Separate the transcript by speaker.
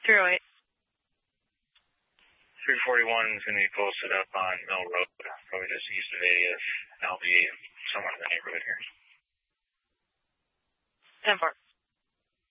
Speaker 1: 308.
Speaker 2: 341 is going to be posted up on Mill Road, probably just east of 80th, and I'll be somewhere in the